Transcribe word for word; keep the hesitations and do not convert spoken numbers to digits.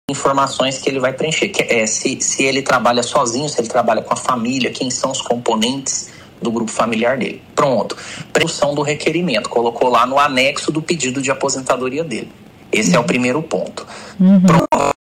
informações que ele vai preencher, que é se, se ele trabalha sozinho, se ele trabalha com a família, quem são os componentes do grupo familiar dele. Pronto. Produção do requerimento, colocou lá no anexo do pedido de aposentadoria dele. Esse uhum. é o primeiro ponto. Uhum.